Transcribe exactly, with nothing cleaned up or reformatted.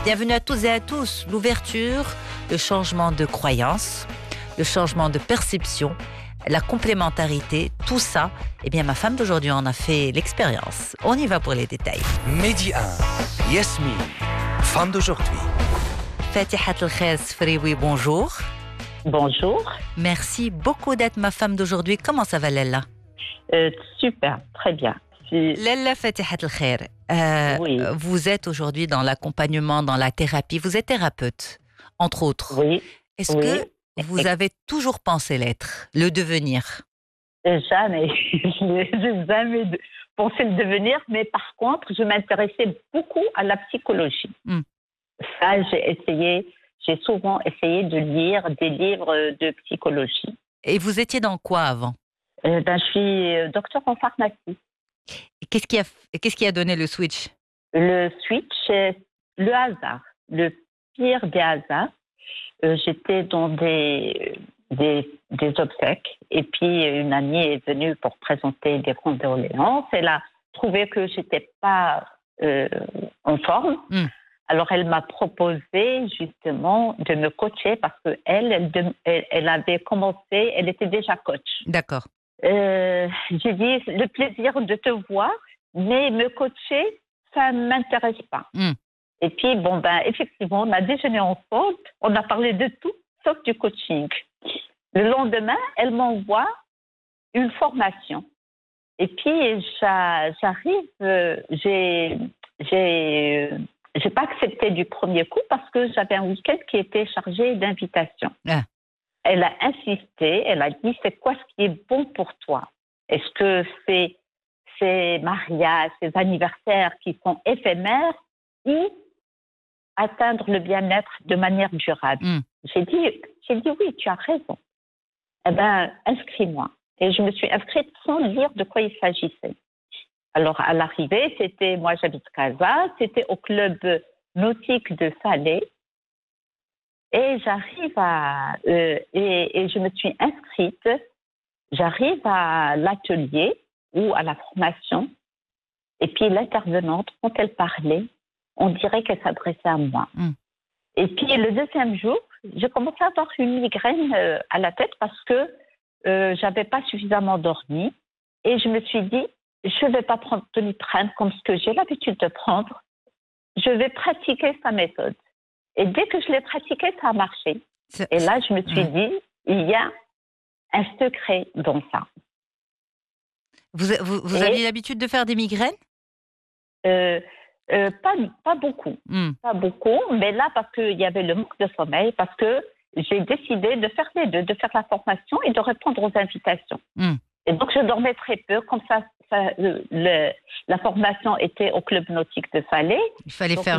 Bienvenue à tous et à tous. L'ouverture, le changement de croyance, le changement de perception, la complémentarité, tout ça, eh bien ma femme d'aujourd'hui en a fait l'expérience. On y va pour les détails. Midi un, Yasmine, femme d'aujourd'hui. Fatihat El-Khair Sfrioui, bonjour. Bonjour. Merci beaucoup d'être ma femme d'aujourd'hui. Comment ça va, Lella? euh, Super, très bien. Si... Lella Fatihat El-Khair, euh, oui. vous êtes aujourd'hui dans l'accompagnement, dans la thérapie. Vous êtes thérapeute, entre autres. Oui. Est-ce oui. que vous avez toujours pensé l'être, le devenir? Jamais. Je n'ai jamais pensé le devenir, mais par contre, je m'intéressais beaucoup à la psychologie. Mm. Ça, j'ai essayé, j'ai souvent essayé de lire des livres de psychologie. Et vous étiez dans quoi avant? euh, ben, Je suis docteur en pharmacie. Et qu'est-ce qui a, qu'est-ce qui a donné le switch? Le switch, c'est le hasard, le pire des hasards. Euh, j'étais dans des, des, des obsèques et puis une amie est venue pour présenter des condoléances. Elle a trouvé que je n'étais pas euh, en forme. Mm. Alors, elle m'a proposé justement de me coacher parce qu'elle, elle, elle, elle avait commencé, elle était déjà coach. D'accord. Euh, j'ai dit, le plaisir de te voir, mais me coacher, ça ne m'intéresse pas. Mm. Et puis, bon, ben, effectivement, on a déjeuné ensemble, on a parlé de tout, sauf du coaching. Le lendemain, elle m'envoie une formation. Et puis, j'arrive, euh, j'ai, j'ai, j'ai pas accepté du premier coup parce que j'avais un week-end qui était chargé d'invitations. Ah. Elle a insisté, elle a dit, c'est quoi ce qui est bon pour toi? Est-ce que c'est ces mariages, ces anniversaires qui sont éphémères ou atteindre le bien-être de manière durable? Mm. J'ai dit, j'ai dit oui, tu as raison. Eh bien, inscris-moi. Et je me suis inscrite sans dire de quoi il s'agissait. Alors, à l'arrivée, c'était, moi j'habite Casa, c'était au club nautique de Salé. Et j'arrive à, euh, et, et je me suis inscrite, j'arrive à l'atelier ou à la formation. Et puis l'intervenante, quand elle parlait, on dirait qu'elle s'adressait à moi. Mm. Et puis le deuxième jour, j'ai commencé à avoir une migraine euh, à la tête parce que euh, j'avais pas suffisamment dormi. Et je me suis dit, je vais pas prendre Doliprane comme ce que j'ai l'habitude de prendre. Je vais pratiquer sa méthode. Et dès que je l'ai pratiqué, ça a marché. C'est... Et là, je me suis mmh. dit, il y a un secret dans ça. Vous, vous, vous Et... aviez l'habitude de faire des migraines? euh, euh, pas, pas beaucoup. Mmh. Pas beaucoup, mais là, parce qu'il y avait le manque de sommeil, parce que j'ai décidé de faire les deux, de faire la formation et de répondre aux invitations. Mmh. Et donc, je dormais très peu. Comme ça, ça le, le, la formation était au club nautique de Salé. Il fallait donc, faire